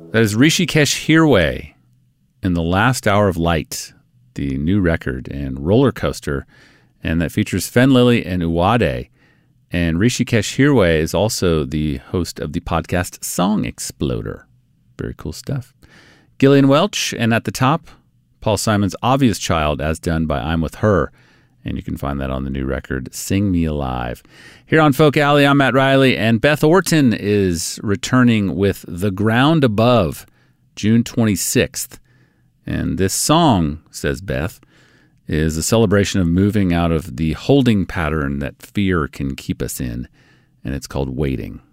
That is Rishikesh Hirway in The Last Hour of Light, the new record and roller coaster, and that features Fen Lily and Uwade. And Rishikesh Hirway is also the host of the podcast Song Exploder. Very cool stuff. Gillian Welch, and at the top, Paul Simon's Obvious Child, as done by I'm With Her. And you can find that on the new record, Sing Me Alive. Here on Folk Alley, I'm Matt Riley, and Beth Orton is returning with The Ground Above, June 26th. And this song, says Beth, is a celebration of moving out of the holding pattern that fear can keep us in, and it's called Waiting.